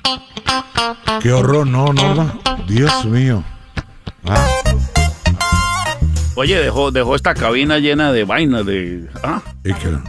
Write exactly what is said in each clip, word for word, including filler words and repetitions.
Qué horror, no, Norma. Dios mío. ¿Ah? Oye, dejó, dejó esta cabina llena de vainas de. ¿Ah? ¿Y qué?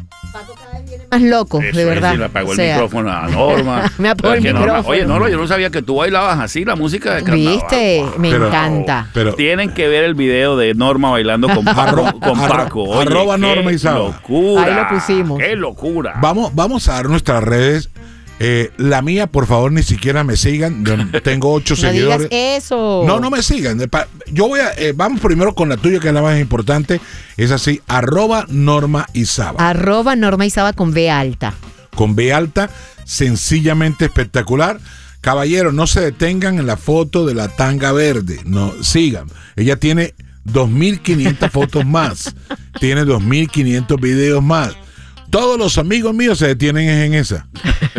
Más loco, Eso de verdad. Es, y le apagó O sea, el micrófono a Norma. Me apagó el Es que Norma- micrófono. Oye, Norma, yo no sabía que tú bailabas así la música de carnaval. ¿Viste? Me Pero- encanta. Pero, Tienen que ver el video de Norma bailando con, Arro- con, con arro- Paco. Oye, arroba qué Norma Izaba. locura. Ahí lo pusimos. Qué locura. vamos, vamos a dar nuestras redes. Eh, la mía, por favor, ni siquiera me sigan. Yo tengo ocho No digas seguidores. eso. No, no me sigan. De pa- Yo voy a. eh, vamos primero con la tuya, que es la más importante. Es así: arroba Norma Izaba. Arroba Norma Izaba con B alta. Con B alta, sencillamente espectacular. Caballeros, no se detengan en la foto de la tanga verde. No, sigan. Ella tiene dos mil quinientas fotos más. Tiene dos mil quinientos videos más. Todos los amigos míos se detienen en esa.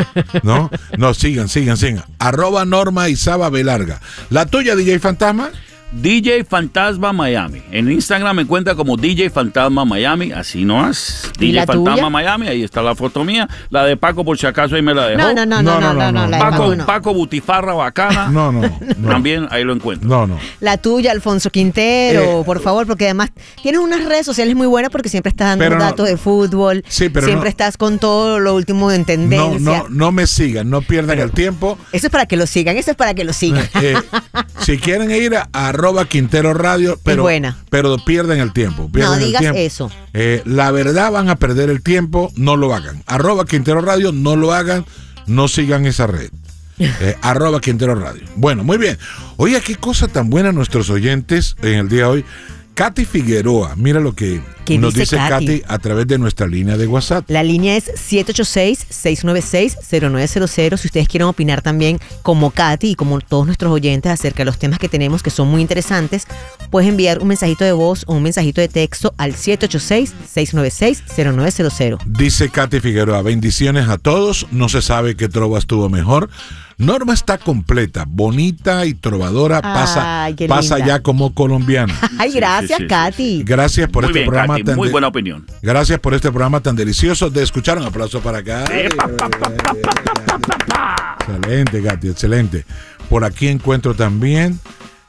¿No? No, sigan, sigan, sigan. Arroba Norma Izaba B larga. La tuya, D J Fantasma. D J Fantasma Miami. En Instagram me encuentra como D J Fantasma Miami. Así no es. ¿Y D J la Fantasma tuya? Miami. Ahí está la foto mía. La de Paco, por si acaso, ahí me la dejó. No, no, no, no, no, no, no, la de Paco, Paco no. Paco Butifarra Bacana. No, no, no. También ahí lo encuentro. No, no. La tuya, Alfonso Quintero, Eh, por favor, porque además tienes unas redes sociales muy buenas porque siempre estás dando Pero no- datos de fútbol, Sí, pero siempre no- estás con todo lo último en No, tendencia. no, no me sigan, no pierdan el tiempo. Eso es para que lo sigan, eso es para que lo sigan. Eh, si quieren ir a, a arroba Quintero Radio, pero, buena. pero pierden el tiempo. pierden No el digas tiempo. eso. Eh, la verdad, van a perder el tiempo, no lo hagan. Arroba Quintero Radio, no lo hagan, no sigan esa red. Eh, arroba Quintero Radio. Bueno, muy bien. Oye, qué cosa tan buena nuestros oyentes en el día de hoy. Katy Figueroa, mira lo que ¿Qué nos dice dice Katy? Katy a través de nuestra línea de WhatsApp. La línea es siete ocho seis, seis nueve seis, cero nueve cero cero. Si ustedes quieren opinar también como Katy y como todos nuestros oyentes acerca de los temas que tenemos que son muy interesantes, puedes enviar un mensajito de voz o un mensajito de texto al siete ocho seis, seis nueve seis, cero nueve cero cero. Dice Katy Figueroa, bendiciones a todos, no se sabe qué trova estuvo mejor. Norma está completa, bonita y trovadora, pasa, Ay, qué pasa linda. ya como colombiana. Ay, Sí, gracias, sí, sí, Katy. Gracias por Muy este bien, programa Katy, tan muy de- buena opinión. Gracias por este programa tan delicioso de escuchar. Un aplauso para acá. Excelente, Katy, excelente. Por aquí encuentro también